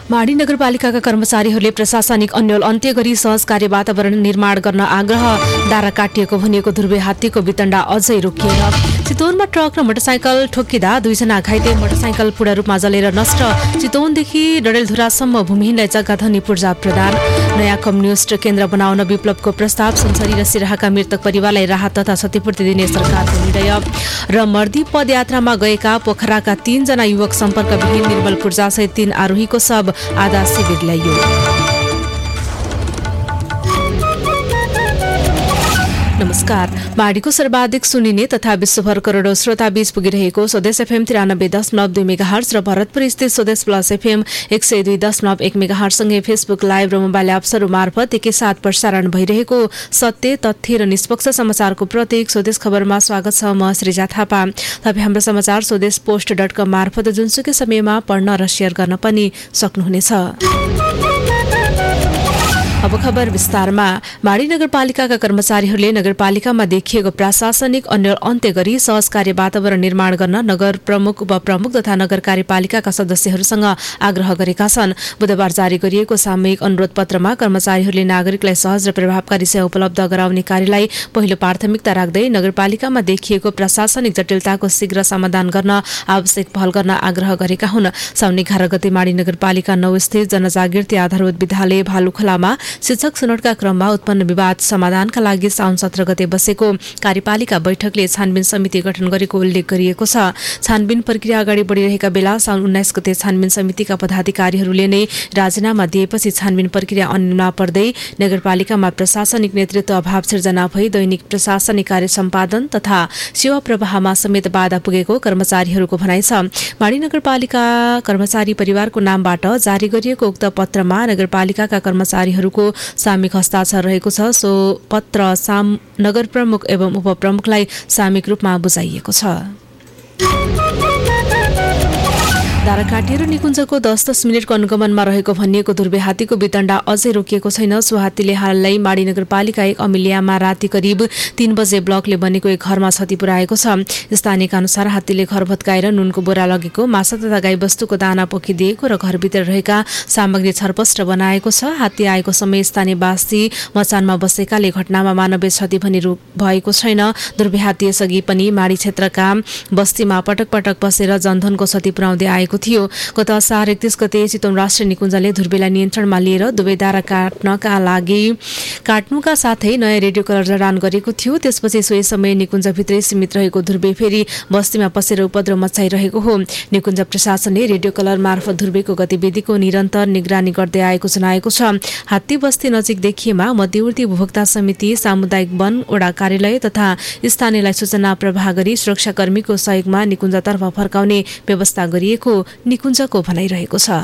माडी नगरपालिकाका कर्मचारीहरूले प्रशासनिक अन्यल अन्त्य गरी सहज कार्य वातावरण निर्माण गर्न आग्रह। दारा काटिएको भनिएको ध्रुवे हात्तीको वितण्डा अझै रोकिएन। चितवनमा ट्रक र मोटरसाइकल ठोक्किँदा 2 जना घाइते, मोटरसाइकल पूर्ण रूपमा जलेर नष्ट। चितवनदेखि डडेलधुरासम्म भूमिहीनलाई जग्गाधनी पूर्जा प्रदान। नयाँ कम्युनिस्ट केन्द्र बनाउन विप्लवको प्रस्ताव। सुनसरी र सिराहाका मृतक परिवारलाई राहत तथा क्षतिपूर्ति दिने सरकारको निर्णय। र मर्दी पदयात्रामा गएका पोखराका 3 जना युवक सम्पर्कविहीन, निर्मल पूर्जासहित 3 आरोहीको शव आधा शिविर ल्याइयो। नमस्कार। माडीको सर्वाधिक सुनिने तथा विश्वभर करोडौं श्रोता बीच पुगिरहेको स्वदेश एफएम 93.2 मेगाहर्ज र भरतपुर स्थित स्वदेश प्लस एफएम 102.1 मेगाहर्ज सँगै फेसबुक लाइभ र मोबाइल एप्सहरू मार्फत एकैसाथ प्रसारण भइरहेको सत्य, तथ्य र निष्पक्ष समाचारको प्रतीक स्वदेश खबरमा स्वागत छ। म श्रीजा थापा। तपाईँ हाम्रो समाचार स्वदेशपोस्ट.com मार्फत जुनसुकै समयमा पढ्न र शेयर गर्न पनि सक्नुहुनेछ। अब खबर विस्तारमा। माडी नगरपालिकाका कर्मचारीहरूले नगरपालिकामा देखिएको प्रशासनिक अन्यल अन्त्य गरी सहज कार्य वातावरण निर्माण गर्न नगर प्रमुख, उपप्रमुख तथा नगर कार्यपालिकाका सदस्यहरूसँग आग्रह गरेका छन्। बुधबार जारी गरिएको सामूहिक अनुरोध पत्रमा कर्मचारीहरूले नागरिकलाई सहज र प्रभावकारी सेवा उपलब्ध गराउने कार्यलाई पहिलो प्राथमिकता राख्दै नगरपालिकामा देखिएको प्रशासनिक जटिलताको शीघ्र समाधान गर्न आवश्यक पहल गर्न आग्रह गरेका हुन्। साउन 11 गते माडी नगरपालिका 9 स्थित जनजागृति आधारभूत विद्यालय भालुखोलामा शिक्षक छनौटका क्रममा उत्पन्न विवाद समाधानका लागि साउन 17 गते बसेको कार्यपालिका बैठकले छानबिन समिति गठन गरेको उल्लेख गरिएको छ। छानबिन प्रक्रिया अगाडि बढिरहेका बेला साउन 19 गते छानबिन समितिका पदाधिकारीहरूले नै राजीनामा दिएपछि छानबिन प्रक्रिया अन्यमा पर्दै नगरपालिकामा प्रशासनिक नेतृत्व अभाव सिर्जना भई दैनिक प्रशासनिक कार्य सम्पादन तथा सेवा प्रवाहमा समेत बाधा पुगेको कर्मचारीहरूको भनाइ छ। माडी नगरपालिका कर्मचारी परिवारको नामबाट जारी गरिएको उक्त पत्रमा नगरपालिकाका कर्मचारीहरूको सामूहिक हस्ताक्षर रहेको छ। सो पत्र नगर प्रमुख एवं उपप्रमुखलाई सामूहिक रूपमा बुझाइएको छ। दारा काटिएर निकुञ्जको 10-10 मिनटको अनुगमनमा रहेको भनिएको ध्रुवे हात्तीको वितण्डा अझै रोकिएको छैन। सो हात्तीले हाललाई माडी नगरपालिका 1 अमिलियामा राति करिब 3 बजे ब्लकले बनेको एक घरमा क्षति पुर्याएको छ। स्थानीयका अनुसार हात्तीले घर भत्काएर नुनको बोरा लगेको, माछा तथा गाईबस्तुको दाना पोखिदिएको र घरभित्र रहेका सामग्री छरपष्ट बनाएको छ। हात्ती आएको समय स्थानीयवासी मचानमा बसेकाले घटनामा मानवीय क्षति भने भएको छैन। ध्रुवे हात्ती यसअघि पनि माडी क्षेत्रका बस्तीमा पटक पटक बसेर जनधनको क्षति पुर्याउँदै आएको थियो। गत असार 31 गते चितवन राष्ट्रिय निकुञ्जले ध्रुवेलाई नियन्त्रणमा लिएर दुवै दारा काट्नुका साथै नयाँ रेडियो कलर जडान गरेको थियो। त्यसपछि सोही समय निकुञ्जभित्रै सीमित रहेको ध्रुवे फेरि बस्तीमा पसेर उपद्रव मचाइरहेको हो। निकुञ्ज प्रशासनले रेडियो कलर मार्फत ध्रुवेको गतिविधिको निरन्तर निगरानी गर्दै आएको जनाएको छ। हात्ती बस्ती नजिक देखिएमा मध्यवर्ती उपभोक्ता समिति, सामुदायिक वन वडा कार्यालय तथा स्थानीयलाई सूचना प्रवाह गरी सुरक्षाकर्मीको सहयोगमा निकुञ्जतर्फ फर्काउने व्यवस्था गरिएको निकुञ्जको भनाइरहेको छ।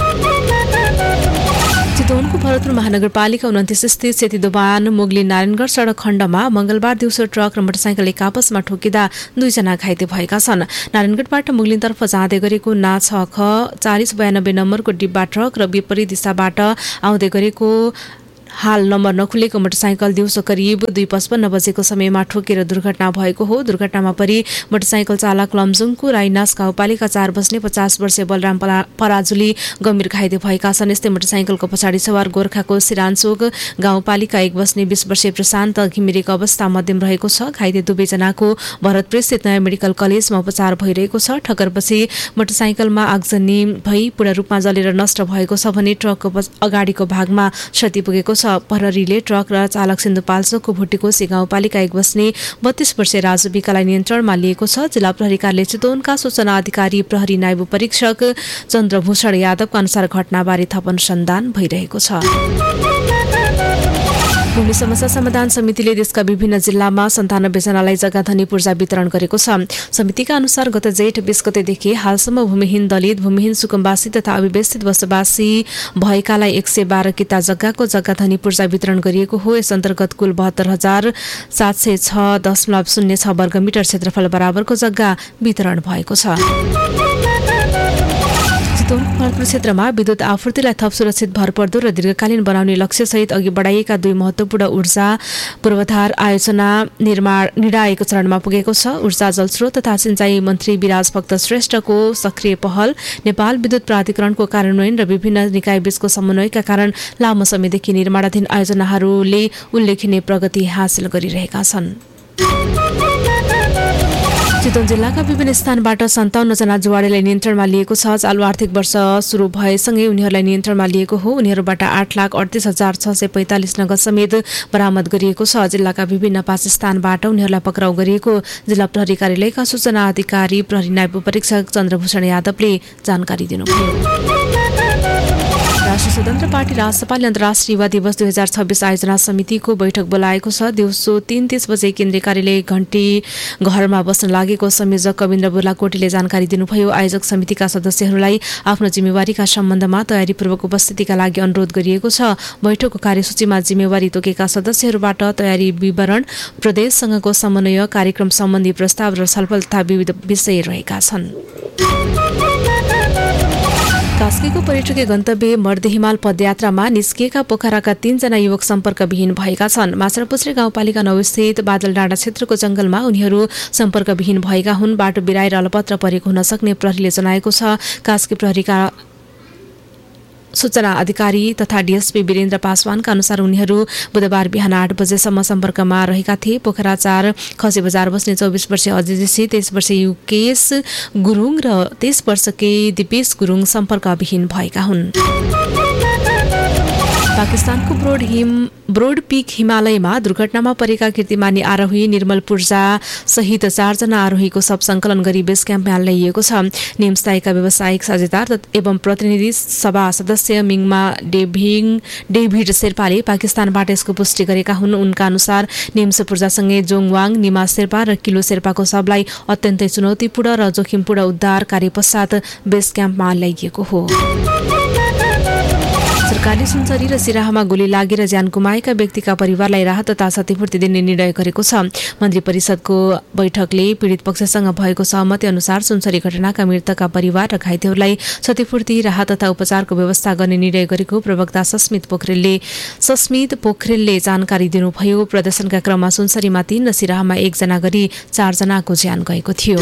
चितवनको भरतपुर महानगरपालिका 29 स्थित सेती दोभान मुगली नारायणगढ सडक खण्डमा मंगलबार दिउँसो ट्रक र मोटरसाइकल एक आपसमा ठोकिँदा 2 जना घाइते भएका छन्। नारायणगढबाट मुगलिनतर्फ जाँदै गरेको ना 6ख 4092 नम्बरको डिब्बा ट्रक र विपरीत दिशाबाट आउँदै गरेको हाल नम्बर नखुलेको मोटरसाइकल दिउँसो करिब 2:55 बजेको समयमा ठोकेर दुर्घटना भएको हो। दुर्घटनामा परि मोटरसाइकल चालक लमजुङको राईनास गाउँपालिका 4 बस्ने 50 वर्षीय बलराम पराजुली गम्भीर घाइते भएका छन्। यस्तै मोटरसाइकलको पछाडि सवार गोर्खाको सिरानचोक गाउँपालिका 1 बस्ने 20 वर्षीय प्रशान्त घिमिरेको अवस्था मध्यम रहेको छ। घाइते दुवैजनाको भरतपुर स्थित नयाँ मेडिकल कलेजमा उपचार भइरहेको छ। ठक्करपछि मोटरसाइकलमा आगजनी भई पूर्ण रूपमा जलेर नष्ट भएको छ भने ट्रकको अगाडिको भागमा क्षति पुगेको छ। प्रहरीले ट्रक र चालक सिन्धुपाल्चोकको भुटीकोशी गाउँपालिका 1 बस्ने 32 वर्षीय राजु विकालाई नियन्त्रणमा लिएको छ। जिल्ला प्रहरी कार्यालय चितवनका सूचना अधिकारी प्रहरी नायब परीक्षक चन्द्रभूषण यादवका अनुसार घटनाबारे थप अनुसन्धान भइरहेको छ। भूमि समस्या समाधान समितिले देशका विभिन्न जिल्लामा 97 जनालाई जग्गाधनी पूर्जा वितरण गरेको छ। समितिका अनुसार गत जेठ 20 गतेदेखि हालसम्म भूमिहीन दलित, भूमिहीन सुकुम्बासी तथा अव्यवस्थित बसोबासी भएकालाई 112 किता जग्गाको जग्गाधनी पूर्जा वितरण गरिएको हो। यस अन्तर्गत कुल 72,706.06 वर्गमिटर क्षेत्रफल बराबरको जग्गा वितरण भएको छ। चितवनको भरतपुर क्षेत्रमा विद्युत आपूर्तिलाई थप सुरक्षित भरपर्दो र दीर्घकालीन बनाउने लक्ष्यसहित अघि बढाइएका 2 महत्त्वपूर्ण ऊर्जा पूर्वाधार आयोजना निर्णायक चरणमा पुगेको छ। ऊर्जा जलस्रोत तथा सिंचाई मन्त्री विराज भक्त श्रेष्ठको सक्रिय पहल, नेपाल विद्युत प्राधिकरणको कार्यान्वयन र विभिन्न निकायबीचको समन्वयका कारण लामो समयदेखि निर्माणाधीन आयोजनाहरूले उल्लेखनीय प्रगति हासिल गरिरहेका छन्। चितवन जिल्लाका विभिन्न स्थानबाट 57 जना जुवाडेलाई नियन्त्रणमा लिएको छ। चालु आर्थिक वर्ष सुरु भएसँगै उनीहरूलाई नियन्त्रणमा लिएको हो। उनीहरूबाट 8,38,645 नगद समेत बरामद गरिएको छ। जिल्लाका विभिन्न 5 स्थानबाट उनीहरूलाई पक्राउ गरिएको जिल्ला प्रहरी कार्यालयका सूचना अधिकारी प्रहरी नायब परीक्षक चन्द्रभूषण यादवले जानकारी दिनुभयो। राष्ट्रिय स्वतन्त्र पार्टी राजसपाले अन्तर्राष्ट्रिय युवा दिवस 2026 आयोजना समितिको बैठक बोलाएको छ। दिउँसो 3:30 बजे केन्द्रीय कार्यालय घण्टी घरमा बस्न लागेको संयोजक कविन्द्र बुर्लाकोटीले जानकारी दिनुभयो। आयोजक समितिका सदस्यहरूलाई आफ्नो जिम्मेवारीका सम्बन्धमा तयारीपूर्वक उपस्थितिका लागि अनुरोध गरिएको छ। बैठकको कार्यसूचीमा जिम्मेवारी तोकेका सदस्यहरूबाट तयारी विवरण, प्रदेशसँगको समन्वय, कार्यक्रम सम्बन्धी प्रस्ताव र छलफल तथा विविध विषय रहेका छन्। कास्कीको पर्यटकीय गन्तव्य मर्दे हिमाल पदयात्रामा निस्किएका पोखराका 3 जना युवक सम्पर्कविहीन भएका छन्। माछापुछ्रे गाउँपालिका 9 स्थित बादल डाँडा क्षेत्रको जंगलमा उनीहरू सम्पर्कविहीन भएका हुन्। बाटो बिराएर अलपत्र परेको हुन सक्ने प्रहरीले जनाएको छ। कास्की प्रहरीका सूचना अधिकारी तथा डीएसपी वीरेन्द्र पासवानका अनुसार उनीहरू बुधबार बिहान 8 बजेसम्म सम्पर्कमा रहेका थिए। पोखरा 4 खसी बजार बस्ने 24 वर्षीय अजयजी, 23 वर्षीय युकेश गुरुङ र 23 वर्षकी दिपेश गुरुङ सम्पर्कविहीन भएका हुन्। पाकिस्तानको ब्रोड पीक हिमालयमा दुर्घटनामा परेका कीर्तिमानी आरोही निर्मल पूर्जा सहित 4 जना आरोहीको शव संकलन गरी बेस क्याम्पमा ल्याइएको छ। निम्सताईका व्यावसायिक साझेदार एवं प्रतिनिधि सभा सदस्य मिङमा डेभिड शेर्पाले पाकिस्तानबाट यसको पुष्टि गरेका हुन्। उनका अनुसार निम्स पूर्जासँगै जोङवाङ, निमा शेर्पा र किलो शेर्पाको शवलाई अत्यन्तै चुनौतीपूर्ण र जोखिमपूर्ण उद्धार कार्य पश्चात बेस क्याम्पमा ल्याइएको हो। सरकारले सुनसरी र सिराहामा गोली लागेर ज्यान गुमाएका व्यक्तिका परिवारलाई राहत तथा क्षतिपूर्ति दिने निर्णय गरेको छ। मन्त्री परिषदको बैठकले पीडित पक्षसँग भएको सहमति अनुसार सुनसरी घटनाका मृतकका परिवार र घाइतेहरूलाई क्षतिपूर्ति, राहत तथा उपचारको व्यवस्था गर्ने निर्णय गरेको प्रवक्ता सस्मित पोखरेलले जानकारी दिनुभयो। प्रदर्शनका क्रममा सुनसरीमा 3 र सिराहामा 1 जना गरी 4 जनाको ज्यान गएको थियो।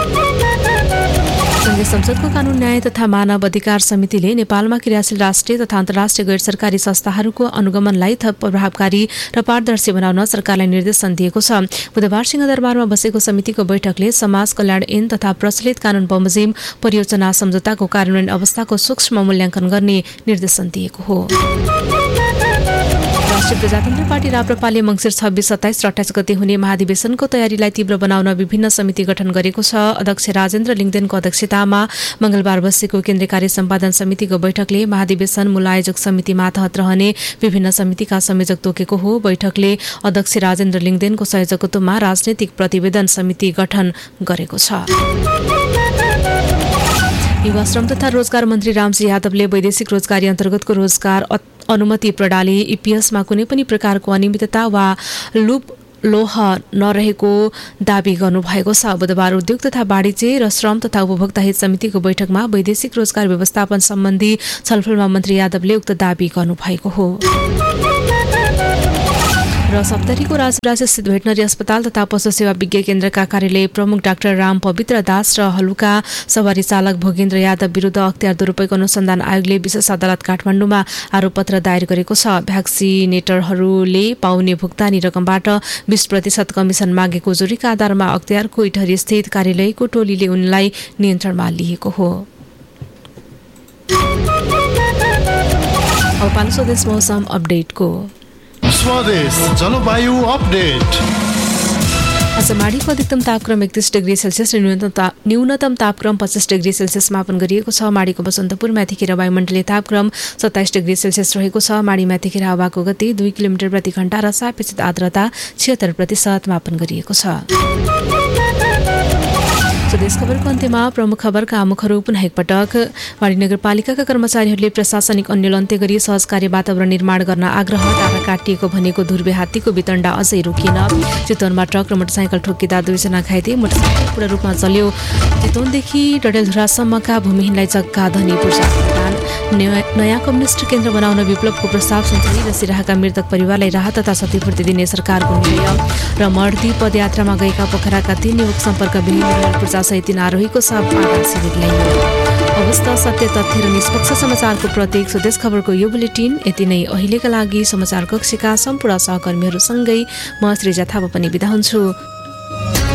संघीय संसदको कानून, न्याय तथा मानव अधिकार समितिले नेपालमा क्रियाशील राष्ट्रिय तथा अन्तर्राष्ट्रिय गैर सरकारी संस्थाहरूको अनुगमनलाई थप प्रभावकारी र पारदर्शी बनाउन सरकारलाई निर्देशन दिएको छ। बुधबार सिंहदरबारमा बसेको समितिको बैठकले समाज कल्याण ऐन तथा प्रचलित कानून बमोजिम परियोजना सम्झौताको कार्यान्वयन अवस्थाको सूक्ष्म मूल्याङ्कन गर्ने निर्देशन दिएको हो। राष्ट्रिय प्रजातन्त्र पार्टी राप्रपाले मङ्सिर 26, 27 र 28 गते हुने महाधिवेशनको तयारीलाई तीव्र बनाउन विभिन्न समिति गठन गरेको छ। अध्यक्ष राजेन्द्र लिङदेनको अध्यक्षतामा मंगलबार बसेको केन्द्रीय कार्य सम्पादन समितिको बैठकले महाधिवेशन मूल आयोजक समिति मातहत रहने विभिन्न समितिका संयोजक तोकेको हो। बैठकले अध्यक्ष राजेन्द्र लिङदेनको संयोजकत्वमा राजनैतिक प्रतिवेदन समिति गठन गरेको छ। युवा श्रम तथा रोजगार मन्त्री रामजी यादवले वैदेशिक रोजगारी अन्तर्गतको रोजगार अनुमति प्रणाली ईपीएसमा कुनै पनि प्रकारको अनियमितता वा लोह नरहेको दावी गर्नुभएको छ। बुधबार उद्योग तथा वाणिज्य र श्रम तथा उपभोक्ता हित समितिको बैठकमा वैदेशिक रोजगार व्यवस्थापन सम्बन्धी छलफलमा मन्त्री यादवले उक्त दावी गर्नुभएको हो। र सप्तरीको राजस्थित भेटनरी अस्पताल तथा पशु सेवा विज्ञ केन्द्रका कार्यालय प्रमुख डाक्टर राम पवित्र दास र हलुका सवारी चालक भोगेन्द्र यादव विरुद्ध अख्तियार दुरुपयोग अनुसन्धान आयोगले विशेष अदालत काठमाडौँमा आरोपपत्र दायर गरेको छ। भ्याक्सिनेटरहरूले पाउने भुक्तानी रकमबाट 20% कमिसन मागेको जुरीका आधारमा अख्तियारको इटहरी स्थित कार्यालयको टोलीले उनलाई नियन्त्रणमा लिएको हो। अब स्वदेश मौसम अपडेटको स्वदेश जलवायु अपडेट। आज माडीको अधिकतम तापक्रम 31 डिग्री सेल्सियस र न्यूनतम तापक्रम 25 डिग्री सेल्सियस मापन गरिएको छ। माडीको बसन्तपुरमा यतिखेर वायुमण्डलीय तापक्रम 27 डिग्री सेल्सियस रहेको छ। माडीमा यतिखेर हावाको गति 2 किलोमिटर प्रति घण्टा र सापेक्षित आर्द्रता 76% मापन गरिएको छ। स्वदेश खबरको अन्त्यमा प्रमुख खबरका आमुखहरू पुनः एकपटक। वाडी नगरपालिकाका कर्मचारीहरूले प्रशासनिक अन्यल अन्त्य गरी सहज कार्य वातावरण निर्माण गर्न आग्रह। टाढा काटिएको भनेको धुर्बे हात्तीको वितण्डा अझै रोकिएन। चितवनमा ट्रक र मोटरसाइकल ठोकिँदा 2 जना घाइते। मोटरसाइकल पूर्ण रूपमा चल्यो। चितवनदेखि डडेलधुरासम्मका भूमिहीनलाई जग्गा धनी पूर्जा प्रदान। नयाँ कम्युनिस्ट केन्द्र बनाउन विप्लवको प्रस्ताव सुन्छरी बसिरहेका मृतक परिवारलाई राहत तथा क्षतिपूर्ति दिने सरकारको निर्णय। र मर्दी पदयात्रामा गएका पोखराका 3 युवक सम्पर्क विहीन पूर्जासहित 3 आरोहीको शव आधार शिविर ल्याइयो। अवस्था सत्य तथ्य र निष्पक्ष समाचारको प्रतीक स्वदेश खबरको यो बुलेटिन यति नै। अहिलेका लागि समाचार कक्षका सम्पूर्ण सहकर्मीहरूसँगै म श्रीजा थापा पनि बिदा हुन्छु।